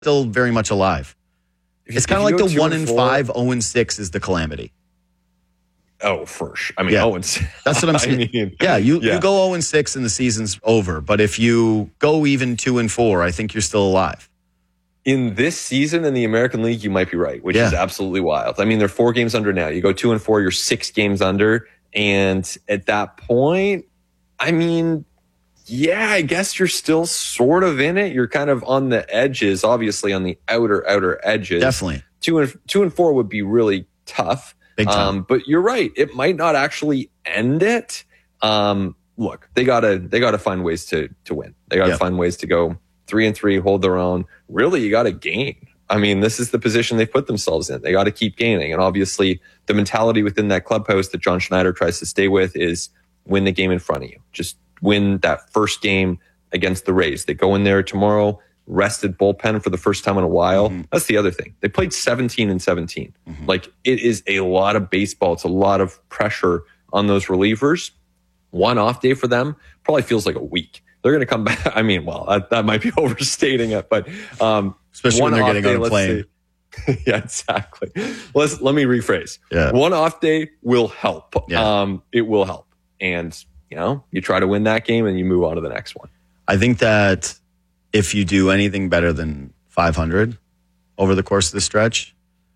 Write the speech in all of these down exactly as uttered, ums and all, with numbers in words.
still very much alive. If, it's kind of like the one in five, zero and six is the calamity. Oh, for sure. I mean, yeah. oh and six. That's what I'm saying. I mean, yeah, you, yeah, you go zero and six and the season's over. But if you go even two and four, I think you're still alive. In this season in the American League, you might be right, which yeah. is absolutely wild. I mean, they're four games under now. You go two and four, you're six games under. And at that point, I mean, yeah, I guess you're still sort of in it. You're kind of on the edges, obviously on the outer, outer edges. Definitely. Two and two and four would be really tough. Big time. Um, but you're right. It might not actually end it. Um, look, they gotta, they gotta find ways to, to win. They gotta yep. find ways to go three and three, hold their own. Really, you gotta gain. I mean, this is the position they've put themselves in. They got to keep gaining. And obviously, the mentality within that clubhouse that John Schneider tries to stay with is win the game in front of you. Just win that first game against the Rays. They go in there tomorrow, rested bullpen for the first time in a while. Mm-hmm. That's the other thing. They played seventeen and seventeen. Mm-hmm. Like, it is a lot of baseball. It's a lot of pressure on those relievers. One off day for them probably feels like a week. They're going to come back. I mean, well, that, that might be overstating it, but um, especially when they're getting day, on a plane. yeah, exactly. Let's let me rephrase. Yeah. One off day will help. Yeah. Um, it will help, and you know, you try to win that game and you move on to the next one. I think that if you do anything better than five hundred over the course of the stretch,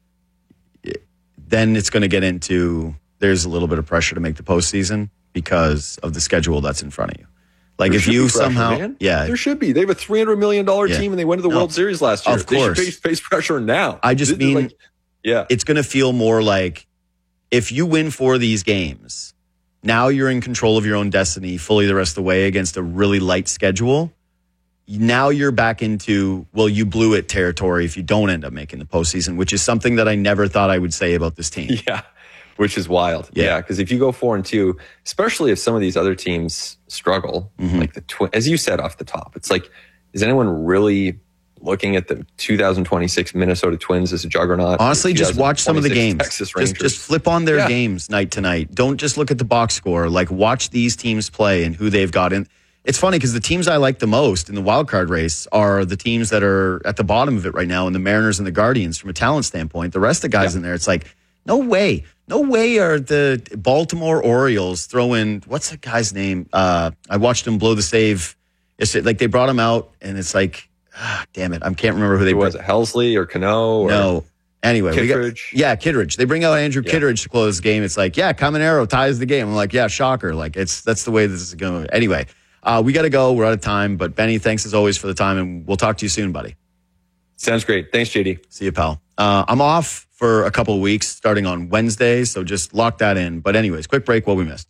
then it's going to get into there's a little bit of pressure to make the postseason because of the schedule that's in front of you. Like there if you pressure, somehow, man. yeah, there should be. They have a three hundred million dollars yeah. team and they went to the no, World Series last year. Of course. They should face, face pressure now. I just this mean, like, yeah, it's going to feel more like if you win four of these games, now you're in control of your own destiny fully the rest of the way against a really light schedule. Now you're back into, well, you blew it territory if you don't end up making the postseason, which is something that I never thought I would say about this team. Yeah. Which is wild. Yeah. Because yeah, if you go four and two, especially if some of these other teams struggle, mm-hmm. like the Twins, as you said off the top, it's like, is anyone really looking at the two thousand twenty-six Minnesota Twins as a juggernaut? Honestly, just watch some of the games. Texas just, just flip on their yeah. games night to night. Don't just look at the box score. Like, watch these teams play and who they've got in. It's funny because the teams I like the most in the wild card race are the teams that are at the bottom of it right now, and the Mariners and the Guardians from a talent standpoint. The rest of the guys yeah. in there, it's like, no way. No way are the Baltimore Orioles throwing, what's that guy's name? Uh, I watched him blow the save. It's like they brought him out, and it's like, ah, damn it. I can't remember who they who was. It Helsley or Cano? Or no. Anyway. Kittredge? We got, yeah, Kittredge. They bring out Andrew yeah. Kittredge to close the game. It's like, yeah, Caminero ties the game. I'm like, yeah, shocker. Like, it's that's the way this is going. Anyway, uh, we got to go. We're out of time. But, Benny, thanks as always for the time, and we'll talk to you soon, buddy. Sounds great. Thanks, J D. See you, pal. Uh, I'm off for a couple of weeks starting on Wednesday, so just lock that in. But anyways, quick break, what we missed.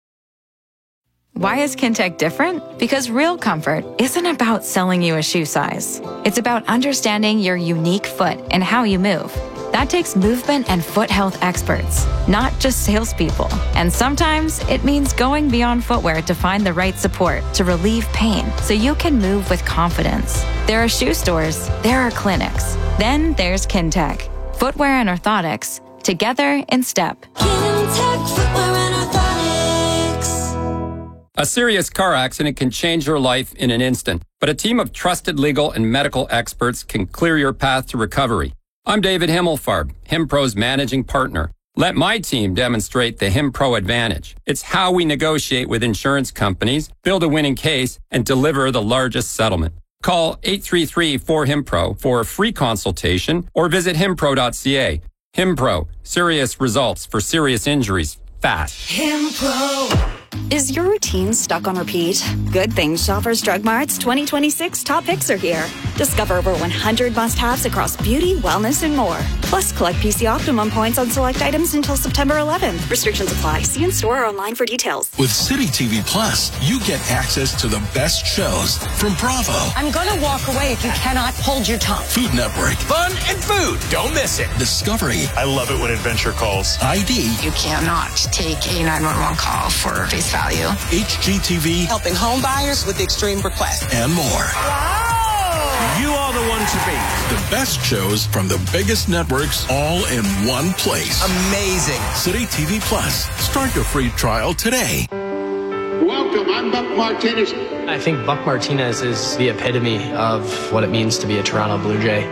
Why is Kintec different? Because real comfort isn't about selling you a shoe size. It's about understanding your unique foot and how you move. That takes movement and foot health experts, not just salespeople. And sometimes it means going beyond footwear to find the right support to relieve pain so you can move with confidence. There are shoe stores, there are clinics. Then there's Kintec. Footwear and orthotics, together in step. Kintec Footwear and Orthotics. A serious car accident can change your life in an instant, but a team of trusted legal and medical experts can clear your path to recovery. I'm David Himmelfarb, HimPro's managing partner. Let my team demonstrate the HimPro advantage. It's how we negotiate with insurance companies, build a winning case, and deliver the largest settlement. Call eight three three, four, HIMPRO for a free consultation or visit himpro dot c a. HimPro, serious results for serious injuries, fast. HimPro. Is your routine stuck on repeat? Good Things Shoppers Drug Mart's twenty twenty-six top picks are here. Discover over one hundred must-haves across beauty, wellness, and more. Plus, collect P C Optimum points on select items until September eleventh. Restrictions apply. See in-store or online for details. With City T V Plus, you get access to the best shows from Bravo. I'm going to walk away if you cannot hold your tongue. Food Network. Fun and food. Don't miss it. Discovery. I love it when Adventure calls. I D. You cannot take a nine one one call for face value. H G T V. Helping home buyers with extreme requests. And more. Wow. You are the one to beat. The best shows from the biggest networks all in one place. Amazing. City T V Plus. Start your free trial today. Welcome. I'm Buck Martinez. I think Buck Martinez is the epitome of what it means to be a Toronto Blue Jay.